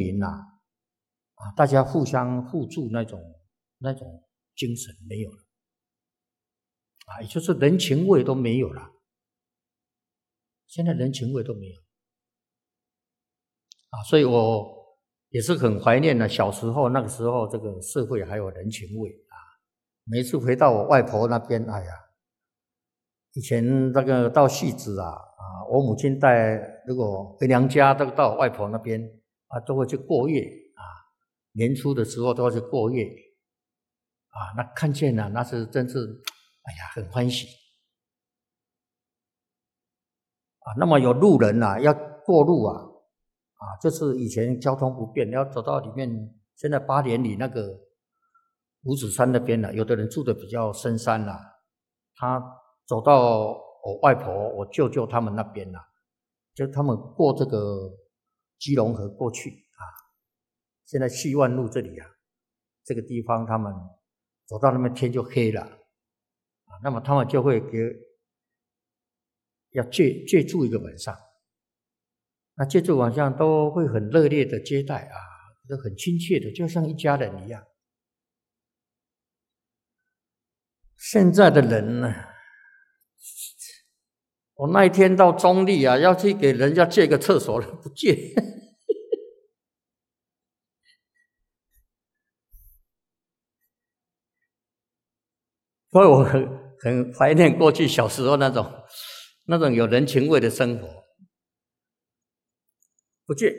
民大家互相互助那种精神没有了也就是人情味都没有了。现在人情味都没有所以我也是很怀念小时候那个时候这个社会还有人情味每一次回到我外婆那边，哎呀，以前那个到汐止我母亲带如果回娘家都到我外婆那边都会去过夜年初的时候都要去过夜那看见了那是真是哎呀很欢喜那么有路人要过路就是以前交通不便，要走到里面，现在8年里那个五指山那边有的人住的比较深山他走到我外婆我舅舅他们那边就他们过这个基隆河过去现在西万路这里这个地方他们走到那边天就黑了那么他们就会要借住一个晚上，那借住晚上都会很热烈的接待都很亲切的，就像一家人一样。现在的人呢，我那一天到中立要去给人家借个厕所了，不借。所以我很怀念过去小时候那种有人情味的生活。不借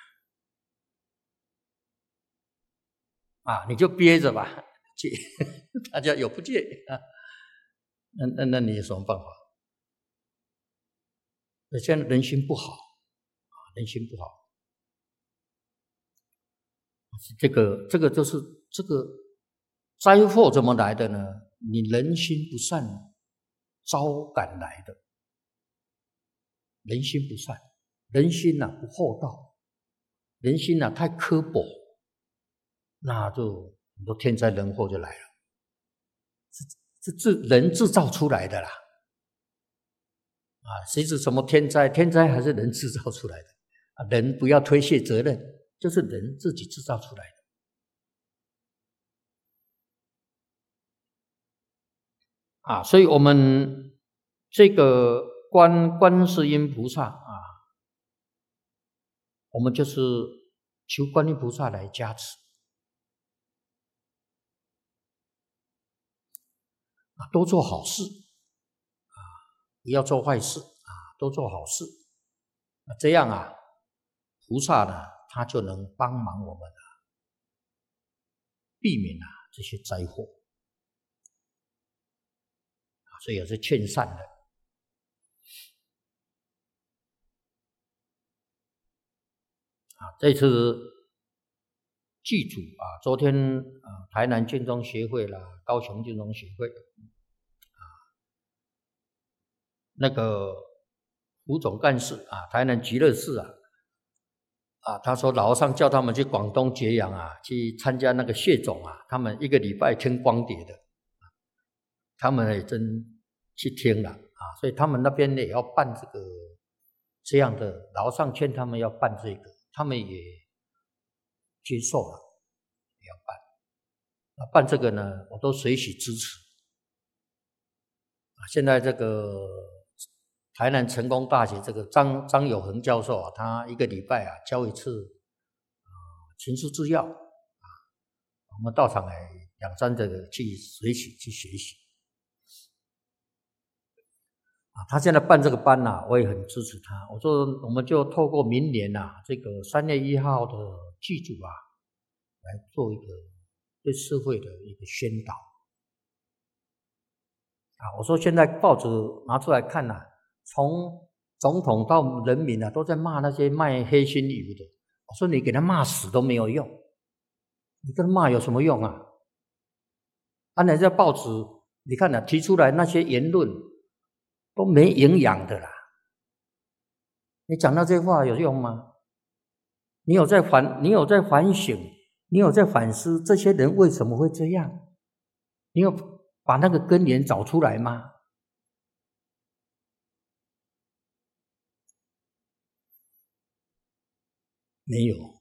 你就憋着吧，借大家有不借那你有什么办法？现在人心不好人心不好这个就是这个灾祸怎么来的呢？你人心不善招感来的。人心不善，人心不厚道，人心太刻薄，那就很多天灾人祸就来了。这人制造出来的啦谁是什么天灾？天灾还是人制造出来的人不要推卸责任，就是人自己制造出来的所以我们这个观世音菩萨我们就是求观音菩萨来加持多做好事不要做坏事多做好事这样菩萨呢他就能帮忙我们避免这些灾祸所以也是劝善的这次祭祖昨天台南建中协会啦，高雄建中协会那个胡总干事台南极乐寺他说老和尚叫他们去广东揭阳去参加那个谢总他们1个礼拜听光碟的他们也真去听了所以他们那边也要办这样的，老和尚劝他们要办这个，他们也接受了，也要办。办这个呢，我都随喜支持。现在这个台南成功大学这个张友恒教授他1个礼拜教一次情书制药我们到场2、3个去随喜去学习他现在办这个班我也很支持他。我说我们就透过明年这个3月1号的祭祖来做一个对社会的一个宣导我说现在报纸拿出来看从总统到人民都在骂那些卖黑心油的。我说你给他骂死都没有用，你跟他骂有什么用人家报纸你看提出来那些言论都没营养的啦，你讲到这些话有用吗？你有在反省，你有在反思这些人为什么会这样？你有把那个根源找出来吗？没有。